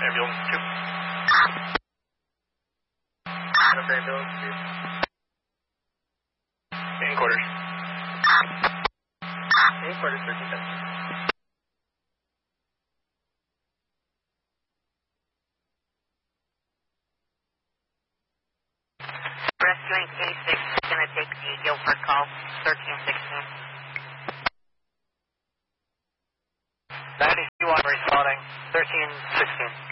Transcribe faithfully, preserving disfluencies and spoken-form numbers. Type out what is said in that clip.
Ambulance two. Ambulance two. In quarters. In quarters, thirteen ten. Rescuing A six is going to take the Guilford call, thirteen sixteen. ninety-one responding, thirteen sixteen.